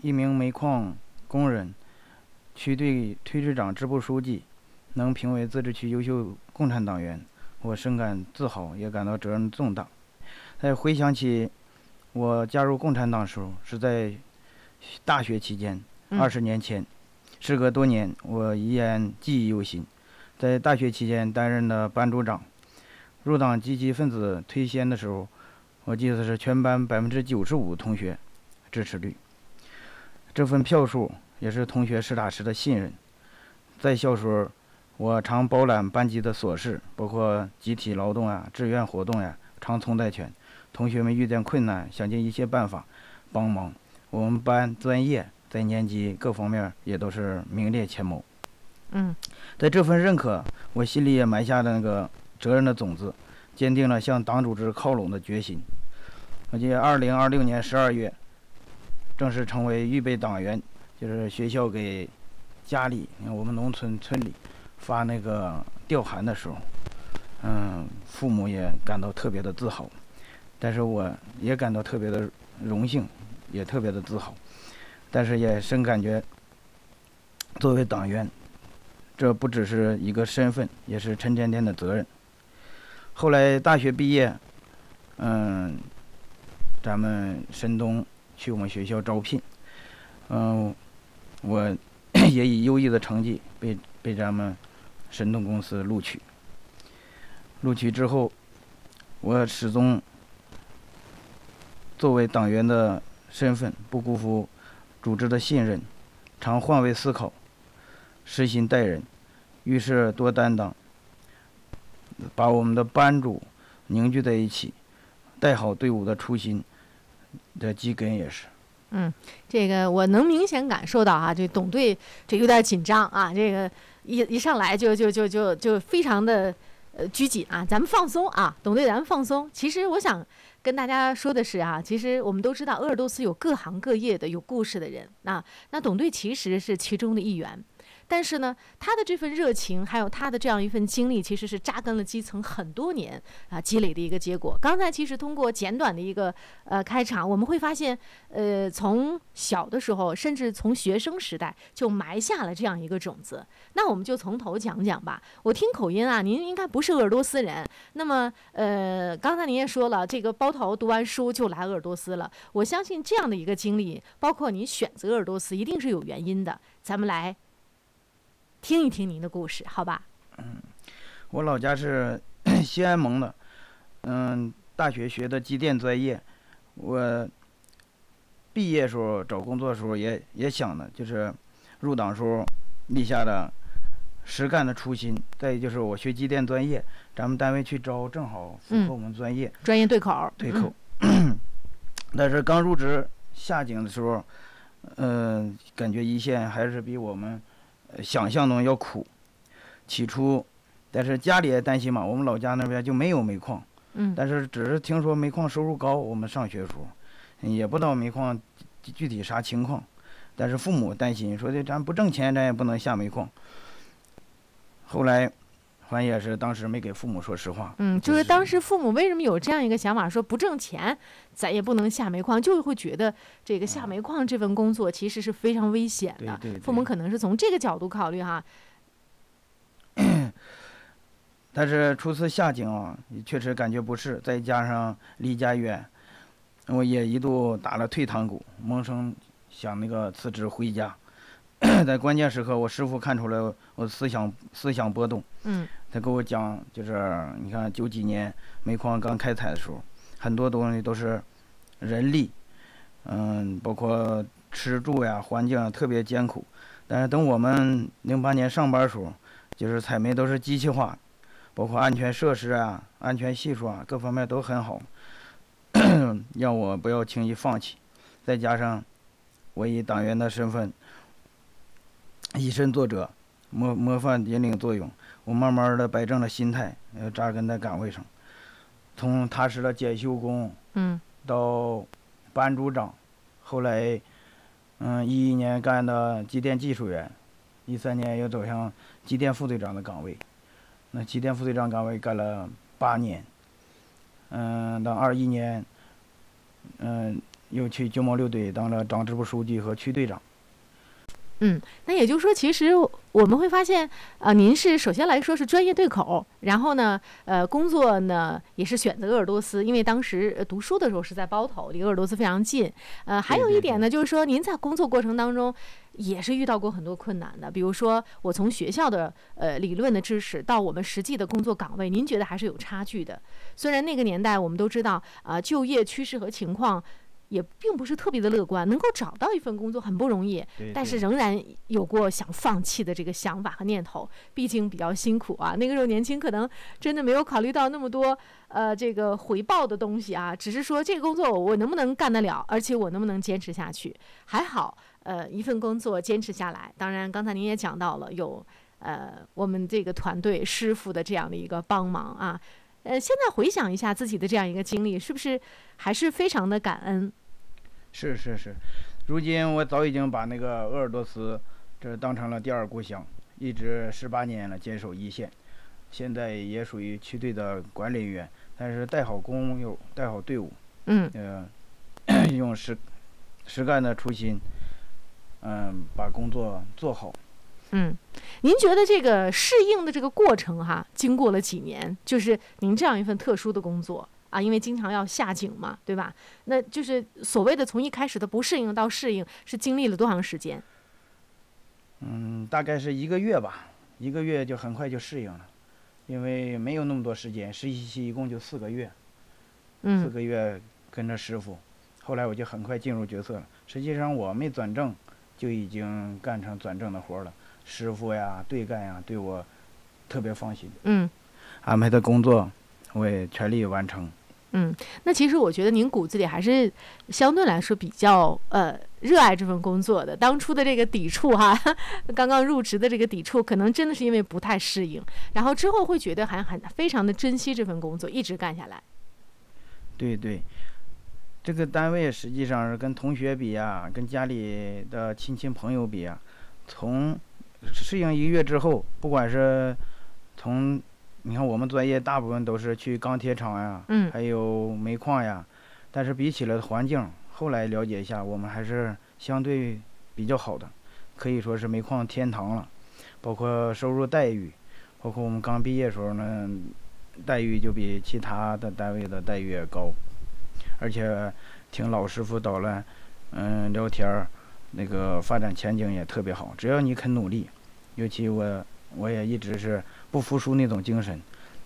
一名煤矿工人、区队推支长、支部书记，能评为自治区优秀共产党员，我深感自豪，也感到责任重大。再回想起我加入共产党时候，是在大学期间，20年前，时隔多年，我依然记忆犹新。在大学期间担任的班组长，入党积极分子推荐的时候，我记得是全班95%同学支持率。这份票数也是同学实打实的信任。在校时候，我常包揽班级的琐事，包括集体劳动啊、志愿活动呀、常从在权。同学们遇见困难，想尽一切办法帮忙。我们班专业在年级各方面也都是名列前茅。在这份认可，我心里也埋下了那个责任的种子，坚定了向党组织靠拢的决心。我记得2026年12月，正式成为预备党员，就是学校给家里，我们农村村里发那个调函的时候，父母也感到特别的自豪，但是我也感到特别的荣幸，也特别的自豪，但是也深感觉，作为党员，这不只是一个身份，也是沉甸甸的责任。后来大学毕业，咱们申东去我们学校招聘，我也以优异的成绩被咱们申东公司录取。录取之后，我始终作为党员的身份，不辜负组织的信任，常换位思考，实心待人，遇事多担当，把我们的班组凝聚在一起，带好队伍的初心的基根也是。 这个我能明显感受到啊，这董队这有点紧张啊，这个一上来就非常的拘谨啊，咱们放松啊，董队咱们放松。其实我想跟大家说的是啊，其实我们都知道鄂尔多斯有各行各业的有故事的人啊，那董队其实是其中的一员。但是呢，他的这份热情，还有他的这样一份经历，其实是扎根了基层很多年积累的一个结果。刚才其实通过简短的一个开场，我们会发现，从小的时候，甚至从学生时代就埋下了这样一个种子。那我们就从头讲讲吧。我听口音啊，您应该不是鄂尔多斯人。那么刚才您也说了，这个包头读完书就来鄂尔多斯了。我相信这样的一个经历，包括您选择鄂尔多斯，一定是有原因的。咱们来听一听您的故事，好吧？ 我老家是西安蒙的，大学学的机电专业。我毕业时候找工作的时候也想的，就是入党时候立下的实干的初心。再就是我学机电专业，咱们单位去招正好符合我们专业， 专业对口。 但是刚入职下井的时候，感觉一线还是比我们想象中要苦。起初，但是家里也担心嘛，我们老家那边就没有煤矿，但是只是听说煤矿收入高，我们上学的时候也不知道煤矿具体啥情况，但是父母担心说的咱不挣钱，咱也不能下煤矿。后来反正也是当时没给父母说实话。 就是当时父母为什么有这样一个想法，说不挣钱咱也不能下煤矿，就会觉得这个下煤矿这份工作其实是非常危险的。 对， 父母可能是从这个角度考虑哈。 但是初次下井啊，确实感觉不适，再加上离家远，我也一度打了退堂鼓，萌生想那个辞职回家。在关键时刻，我师傅看出来我思想波动，他跟我讲，就是你看90几年煤矿刚开采的时候，很多东西都是人力，包括吃住呀、环境特别艰苦。但是等我们08年上班的时候，就是采煤都是机器化，包括安全设施啊、安全系数啊各方面都很好，让我不要轻易放弃。再加上我以党员的身份以身作则，模范引领作用，我慢慢的摆正了心态，扎根在岗位上，从踏实的检修工，到班组长，后来11年干的机电技术员，13年又走向机电副队长的岗位。那机电副队长岗位干了8年，到21年， 又去906队当了党支部书记和区队长。 那也就是说，其实我们会发现，您是首先来说是专业对口，然后呢，工作呢也是选择鄂尔多斯，因为当时读书的时候是在包头，离鄂尔多斯非常近。还有一点呢，就是说您在工作过程当中也是遇到过很多困难的，比如说我从学校的理论的知识到我们实际的工作岗位，您觉得还是有差距的。虽然那个年代我们都知道，就业趋势和情况也并不是特别的乐观，能够找到一份工作很不容易，但是仍然有过想放弃的这个想法和念头，毕竟比较辛苦啊。那个时候年轻，可能真的没有考虑到那么多这个回报的东西啊，只是说这个工作我能不能干得了，而且我能不能坚持下去。还好，一份工作坚持下来。当然，刚才您也讲到了有我们这个团队师傅的这样的一个帮忙啊。现在回想一下自己的这样一个经历，是不是还是非常的感恩？ 是，如今我早已经把那个鄂尔多斯这当成了第二故乡，一直18年了，坚守一线，现在也属于区队的管理员，但是带好工又带好队伍，用实干的初心，把工作做好。 您觉得这个适应的这个过程哈，经过了几年，就是您这样一份特殊的工作啊，因为经常要下井嘛，对吧？那就是所谓的从一开始的不适应到适应，是经历了多长时间？ 大概是1个月吧，1个月就很快就适应了，因为没有那么多时间，实习期一共就4个月，4个月跟着师傅，后来我就很快进入角色了。实际上我没转正，就已经干成转正的活了。师傅呀、队干呀，对我特别放心。安排的工作我也全力完成。 那其实我觉得您骨子里还是相对来说比较热爱这份工作的。当初的这个抵触哈，刚刚入职的这个抵触，可能真的是因为不太适应，然后之后会觉得很非常的珍惜这份工作，一直干下来。 对，这个单位实际上是跟同学比啊，跟家里的亲朋友比啊，从适应1个月之后，不管是你看我们专业大部分都是去钢铁厂呀，还有煤矿呀，但是比起来的环境，后来了解一下，我们还是相对比较好的，可以说是煤矿天堂了。包括收入待遇，包括我们刚毕业时候呢，待遇就比其他的单位的待遇也高，而且听老师傅导览，聊天那个发展前景也特别好，只要你肯努力。尤其我也一直是不服输那种精神，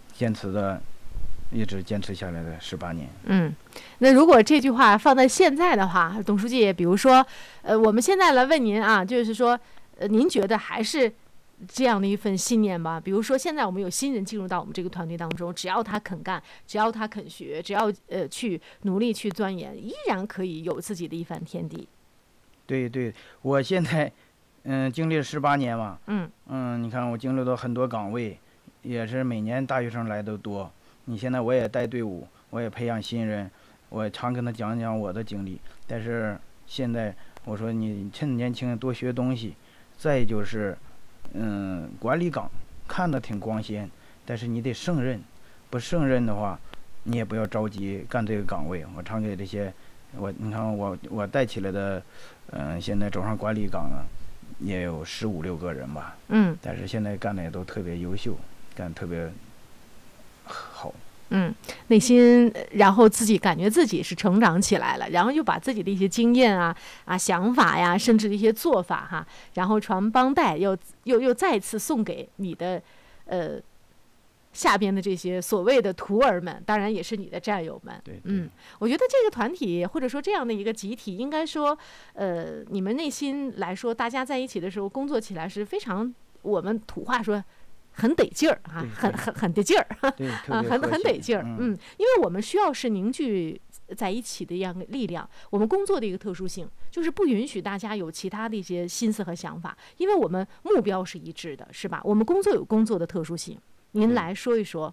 一直坚持下来的18年。 那如果这句话放在现在的话，董书记，比如说，我们现在来问您啊，就是说，您觉得还是这样的一份信念吧？比如说，现在我们有新人进入到我们这个团队当中，只要他肯干，只要他肯学，只要去努力去钻研，依然可以有自己的一番天地。 对，我现在经历了18年嘛，你看我经历了很多岗位，也是每年大学生来的多。你现在我也带队伍，我也培养新人，我常跟他讲讲我的经历。但是现在我说你趁年轻多学东西，再就是，管理岗看着挺光鲜，但是你得胜任，不胜任的话，你也不要着急干这个岗位。我常给这些，你看我带起来的，现在走上管理岗了，也有15、16个人吧。但是现在干的也都特别优秀，干得特别好。 内心然后自己感觉自己是成长起来了，然后又把自己的一些经验啊想法呀，甚至一些做法哈，然后传帮带，又再次送给你的下边的这些所谓的徒儿们，当然也是你的战友们。 对， 我觉得这个团体或者说这样的一个集体，应该说你们内心来说，大家在一起的时候工作起来是非常，我们土话说很得劲儿啊，很得劲儿，很得劲儿。因为我们需要是凝聚在一起的一样的力量。我们工作的一个特殊性就是不允许大家有其他的一些心思和想法，因为我们目标是一致的，是吧？我们工作有工作的特殊性，您来说一说。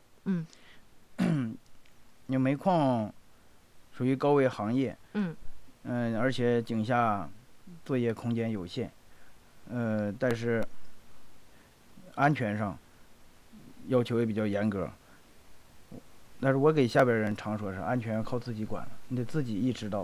你煤矿属于高危行业，而且井下作业空间有限，但是安全上要求也比较严格，但是我给下边人常说是安全要靠自己管了，你得自己意识到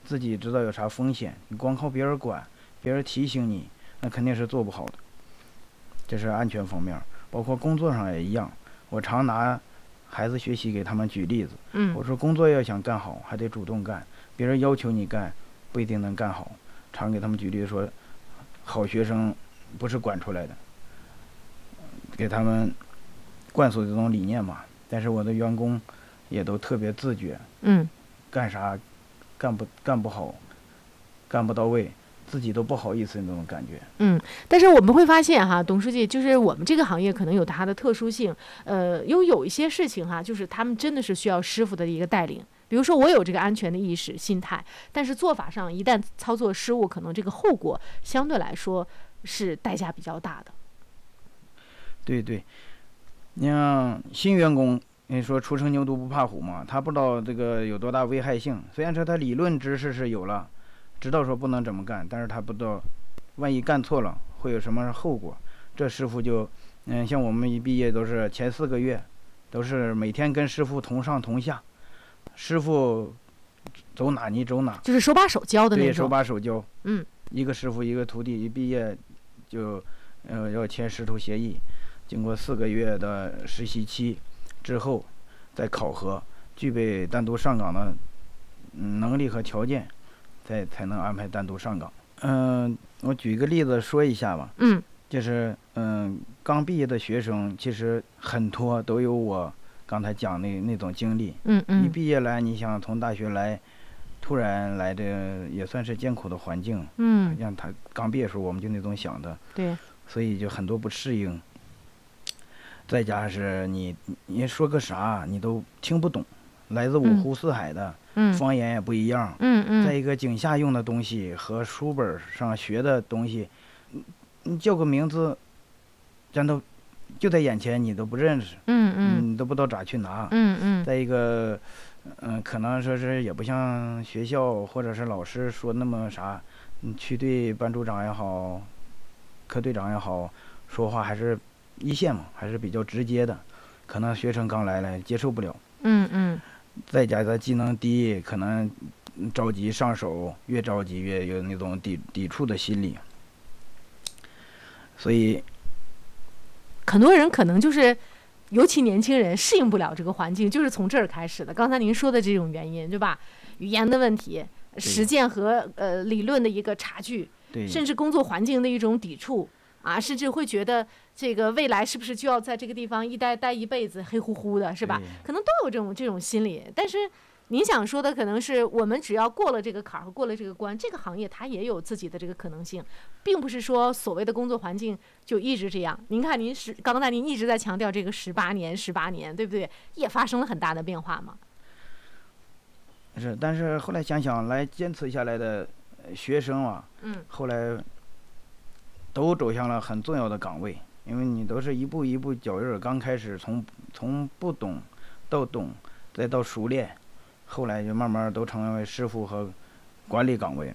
自己知道有啥风险，你光靠别人管，别人提醒你，那肯定是做不好的。这是安全方面，包括工作上也一样。我常拿孩子学习给他们举例子，我说工作要想干好，还得主动干，别人要求你干，不一定能干好。常给他们举例说，好学生不是管出来的，给他们灌输这种理念嘛。但是我的员工也都特别自觉，干啥干不好，干不到位，自己都不好意思那种感觉。 但是我们会发现哈，董书记，就是我们这个行业可能有它的特殊性，有一些事情哈，就是他们真的是需要师傅的一个带领。比如说我有这个安全的意识心态，但是做法上一旦操作失误，可能这个后果相对来说是代价比较大的。对， 你像新员工，你说初生牛犊不怕虎嘛，他不知道这个有多大危害性。虽然说他理论知识是有了，知道说不能这么干，但是他不知道万一干错了会有什么后果。这师傅就像我们一毕业都是前4个月都是每天跟师傅同上同下，师傅走哪你走哪， 就是手把手教的那种。 对，手把手教。一个师傅一个徒弟，一毕业就要签师徒协议，经过4个月的实习期之后再考核，具备单独上岗的能力和条件，才能安排单独上岗。我举一个例子说一下吧。就是刚毕业的学生其实很多都有我刚才讲那种经历。一毕业来，你想从大学来，突然来的也算是艰苦的环境。让他刚毕业的时候我们就那种想的。 对， 所以就很多不适应。再加上是你说个啥你都听不懂，来自五湖四海的，方言也不一样。再一个井下用的东西和书本上学的东西，你叫个名字，咱都就在眼前，你都不认识。你都不知道咋去拿。再一个，可能说是也不像学校或者是老师说那么啥，你去对班组长也好，科队长也好，说话还是一线嘛，还是比较直接的，可能学生刚来接受不了。再加上技能低，可能着急上手，越着急越有那种抵触的心理。所以很多人可能就是尤其年轻人适应不了这个环境，就是从这儿开始的。刚才您说的这种原因，对吧？语言的问题，实践和理论的一个差距，甚至工作环境的一种抵触啊，甚至会觉得这个未来是不是就要在这个地方待一辈子，黑乎乎的，是吧？可能都有这种心理。但是您想说的可能是我们只要过了这个坎儿和过了这个关，这个行业它也有自己的这个可能性，并不是说所谓的工作环境就一直这样。您看刚才您一直在强调这个18年，对不对？也发生了很大的变化嘛。 是，但是后来想想，来坚持下来的学生啊，后来都走向了很重要的岗位，因为你都是一步一步脚印，刚开始从不懂到懂，再到熟练，后来就慢慢都成为师傅和管理岗位。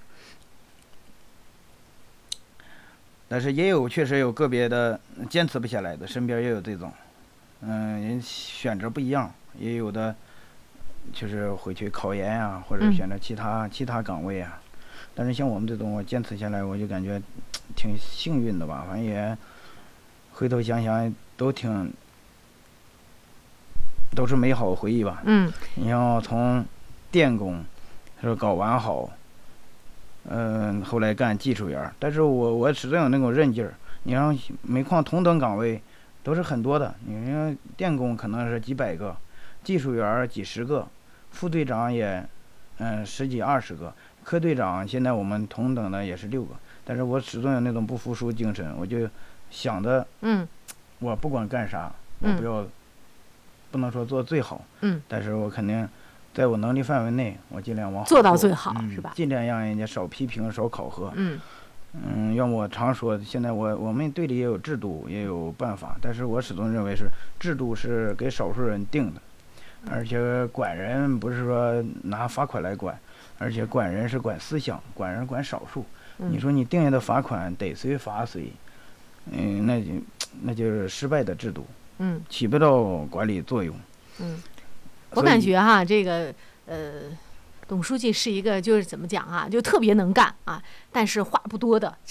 但是确实有个别的坚持不下来的，身边也有这种，人选择不一样，也有的就是回去考研啊，或者选择其他岗位啊。但是像我们这种，我坚持下来，我就感觉挺幸运的吧。反正也回头想想都是美好回忆吧。你要从电工说搞完好，后来干技术员，但是我始终有那种韧劲儿。你让煤矿同等岗位都是很多的，你像电工可能是几百个，技术员几十个，副队长也10几20个，科队长现在我们同等的也是6个。但是我始终有那种不服输精神，我就想着，我不管干啥，我不能说做最好，但是我肯定在我能力范围内，我尽量往好做到最好，是吧？ 尽量让人家少批评少考核。要么我常说，现在我们队里也有制度，也有办法，但是我始终认为是制度是给少数人定的，而且管人不是说拿罚款来管，而且管人是管思想，管人管少数。你说你定下的罚款逮谁罚谁，那就是失败的制度，起不到管理作用。 我感觉哈，这个董书记是一个就是怎么讲啊，就特别能干啊，但是话不多的